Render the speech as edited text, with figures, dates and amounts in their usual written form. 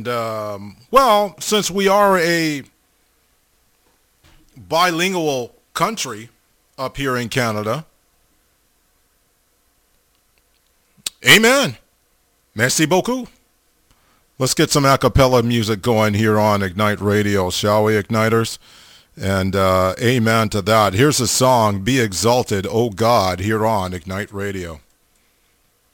Well, since we are a bilingual country up here in Canada, amen. Merci beaucoup. Let's get some a cappella music going here on Ignite Radio, shall we, Igniters? And amen to that. Here's a song, Be Exalted, O God, here on Ignite Radio.